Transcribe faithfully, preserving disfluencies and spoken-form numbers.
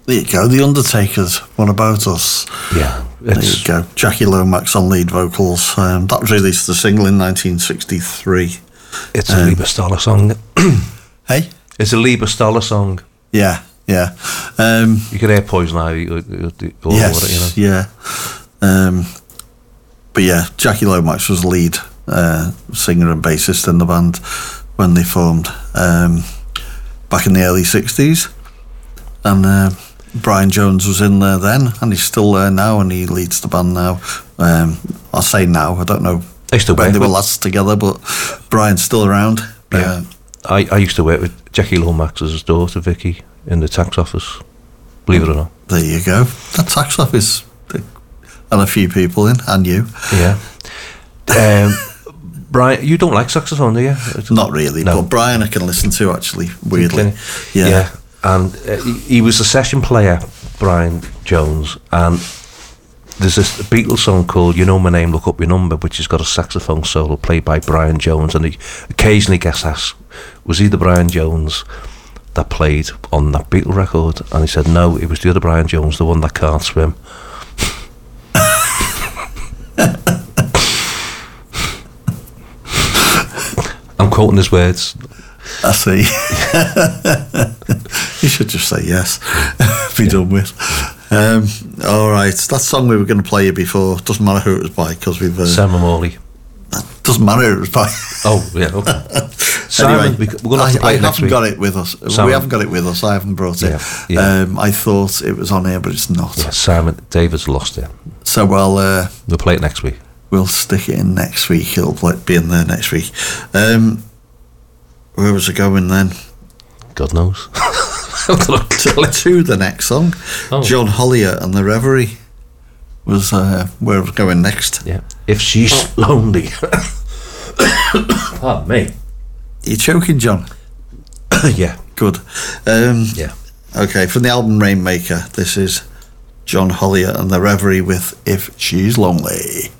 There you go, The Undertakers, What About Us? Yeah. There you go, Jackie Lomax on lead vocals. Um, that was released the single in nineteen sixty-three. It's a um, Lieber Stoller song. Hey? It's a Lieber Stoller song. Yeah, yeah. Um, you can hear Poison Ivy all yes, over it, you know. Yeah. Um, but yeah, Jackie Lomax was the lead uh, singer and bassist in the band when they formed um, back in the early sixties. And uh, Brian Jones was in there then, and he's still there now, and he leads the band now. Um, I'll say now, I don't know I used to when work they were with, last together, but Brian's still around. Yeah. Uh, I, I used to work with Jackie Lomax's daughter, Vicky, in the tax office. Believe it or not. There you go. That tax office and a few people in, and you. Yeah. Um, Brian, you don't like saxophone, do you? Not really, No. but Brian I can listen to, actually, weirdly. Yeah. Yeah. And uh, he, he was a session player, Brian Jones, and there's this Beatles song called You Know My Name, Look Up Your Number, which has got a saxophone solo played by Brian Jones, and he occasionally gets asked, was he the Brian Jones that played on that Beatle record? And he said, no, it was the other Brian Jones, the one that can't swim. I'm quoting his words. I see. You should just say yes. Be yeah. done with. Um, all right, that song we were going to play you before, doesn't matter who it was by, because we've... Uh, Simon Morley. Doesn't matter who it was by. Oh, yeah, okay. Simon, anyway, we, we're going to have to play I, I it next haven't week. got it with us. Simon. We haven't got it with us. I haven't brought it. Yeah, yeah. Um, I thought it was on here, but it's not. Yeah, Simon, David's lost it. So we'll... Uh, we'll play it next week. We'll stick it in next week. It'll play, be in there next week. Um, where was it going then? God knows. to, to the next song. Oh. John Hollier and the Reverie was uh, where it was going next. Yeah. If she's lonely. Pardon me. You're choking, John. Yeah. Good. Um, yeah. Okay, from the album Rainmaker, this is John Hollier and the Reverie with If She's Lonely.